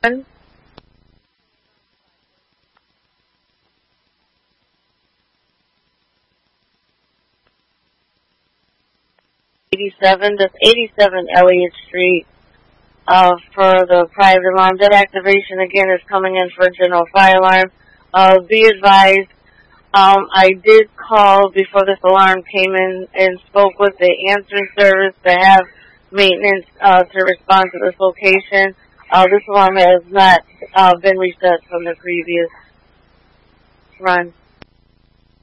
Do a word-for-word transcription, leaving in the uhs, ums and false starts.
eighty-seven, that's eighty-seven Elliott Street. Uh, for the private alarm, that activation again is coming in for general fire alarm. Uh, be advised, um, I did call before this alarm came in and spoke with the answering service to have maintenance, uh, to respond to this location. Uh, this alarm has not, uh, been reset from the previous run.